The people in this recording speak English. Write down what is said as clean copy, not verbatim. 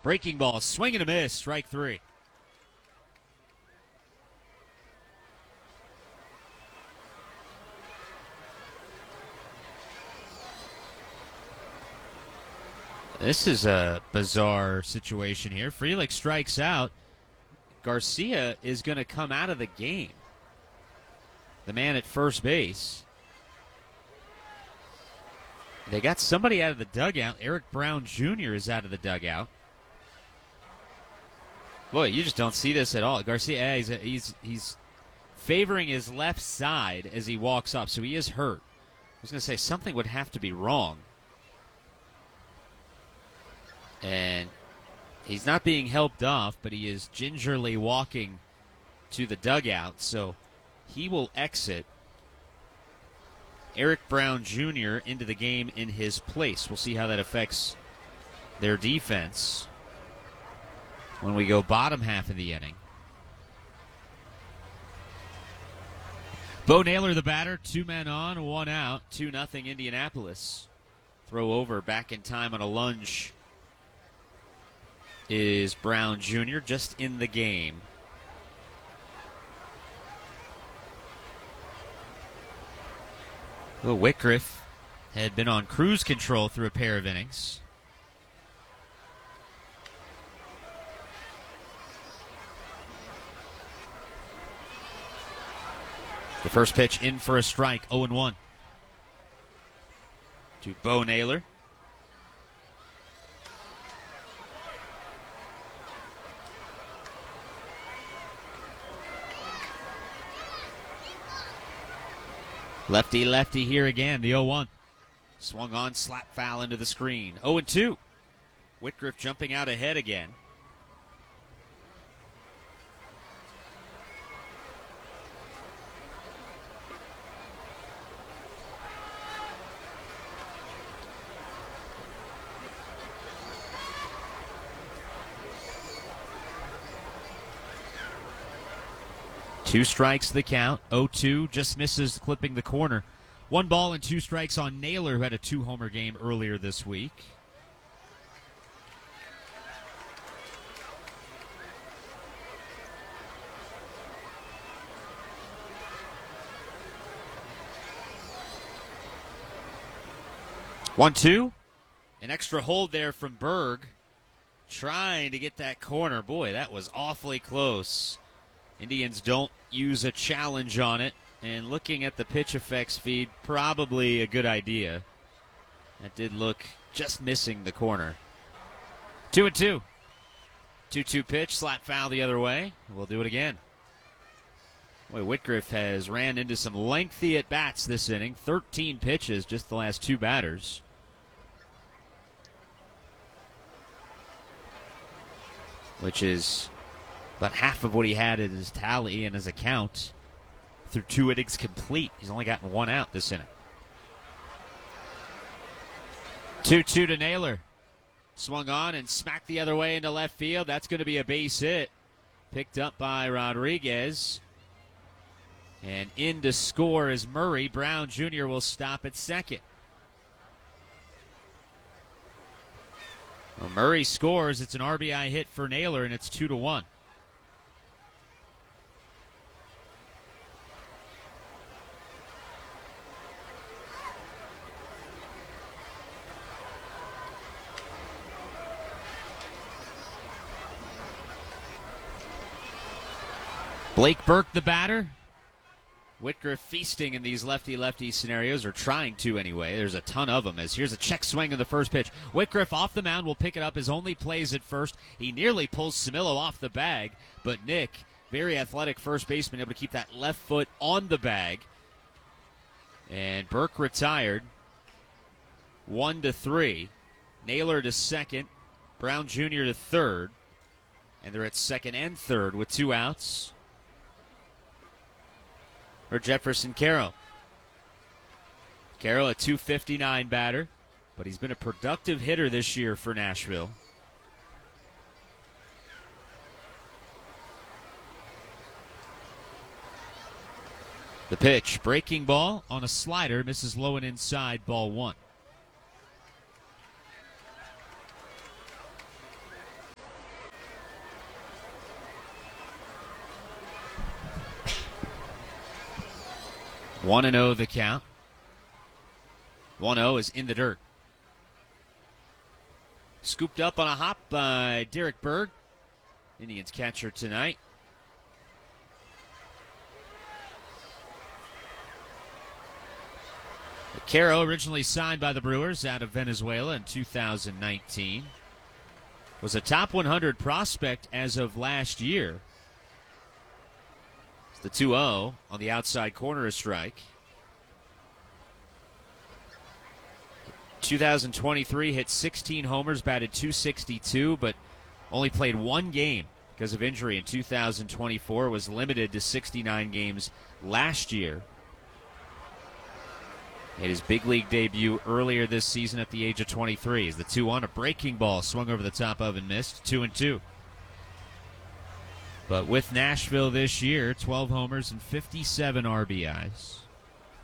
Breaking ball, swing and a miss, strike three. This is a bizarre situation here. Frelick strikes out. Garcia is going to come out of the game. The man at first base. They got somebody out of the dugout. Eric Brown Jr. is out of the dugout. Boy, you just don't see this at all. Garcia, he's favoring his left side as he walks up, so he is hurt. I was going to say something would have to be wrong. And he's not being helped off, but he is gingerly walking to the dugout, so he will exit Eric Brown Jr. into the game in his place. We'll see how that affects their defense when we go bottom half of the inning. Bo Naylor, the batter, 2 men on, 1 out, 2-0 Indianapolis. Throw over back in time on a lunge is Brown Jr. just in the game. Well, Whitcroft had been on cruise control through a pair of innings. The first pitch in for a strike, 0-1. To Bo Naylor. Lefty here again, the 0-1. Swung on, slap foul into the screen. 0-2. Whitcroft jumping out ahead again. Two strikes the count. 0-2, just misses clipping the corner. 1 ball and 2 strikes on Naylor, who had a 2-homer game earlier this week. One, two. An extra hold there from Berg. Trying to get that corner. Boy, that was awfully close. Indians don't use a challenge on it, and looking at the pitch effects feed, probably a good idea. That did look just missing the corner. 2-2. 2-2 pitch, slap foul the other way. We'll do it again. Boy, Whitcroft has ran into some lengthy at-bats this inning. 13 pitches, just the last 2 batters. Which is about half of what he had in his tally and his account through 2 innings complete. He's only gotten 1 out this inning. 2-2 to Naylor. Swung on and smacked the other way into left field. That's going to be a base hit. Picked up by Rodriguez. And in to score is Murray. Brown Jr. will stop at second. Well, Murray scores. It's an RBI hit for Naylor, and it's 2-1. Blake Burke, the batter. Whitcroft feasting in these lefty-lefty scenarios, or trying to anyway. There's a ton of them. As here's a check swing in the first pitch. Whitcroft off the mound will pick it up. His only plays at first. He nearly pulls Camilo off the bag, but Nick, very athletic first baseman, able to keep that left foot on the bag. And Burke retired. 1-3. Naylor to second. Brown Jr. to third. And they're at second and third with 2 outs for Jefferson Carroll. Carroll, a .259 batter, but he's been a productive hitter this year for Nashville. The pitch, breaking ball on a slider, misses low and inside, ball 1. 1-0 the count. 1-0 is in the dirt. Scooped up on a hop by Derek Berg, Indians catcher tonight. Caro, originally signed by the Brewers out of Venezuela in 2019, was a top 100 prospect as of last year. It's the 2-0 on the outside corner, a strike. 2023 hit 16 homers, batted .262, but only played one game because of injury in 2024. Was limited to 69 games last year. Made his big league debut earlier this season at the age of 23. As the 2-1, a breaking ball swung over the top of and missed. 2-2. But with Nashville this year, 12 homers and 57 RBIs.